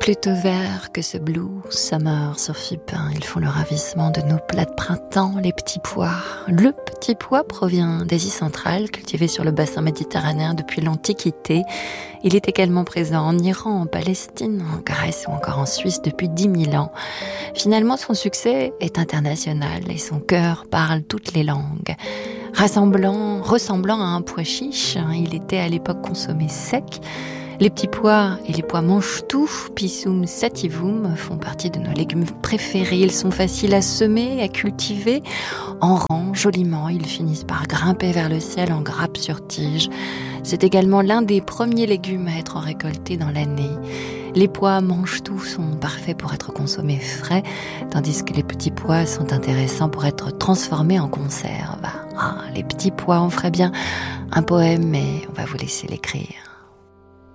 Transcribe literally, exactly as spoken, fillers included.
Plutôt vert que ce blue summer sur Fupin, ils font le ravissement de nos plats de printemps, les petits pois. Le petit pois provient d'Asie centrale, cultivé sur le bassin méditerranéen depuis l'Antiquité. Il est également présent en Iran, en Palestine, en Grèce ou encore en Suisse depuis dix mille ans. Finalement, son succès est international et son cœur parle toutes les langues. Rassemblant, ressemblant à un pois chiche, il était à l'époque consommé sec. Les petits pois et les pois mange-tout, Pisum sativum, font partie de nos légumes préférés. Ils sont faciles à semer, à cultiver. En rang, joliment, ils finissent par grimper vers le ciel en grappes sur tige. C'est également l'un des premiers légumes à être récoltés dans l'année. Les pois mange-tout sont parfaits pour être consommés frais, tandis que les petits pois sont intéressants pour être transformés en conserve. Ah, les petits pois, on ferait bien un poème, mais on va vous laisser l'écrire.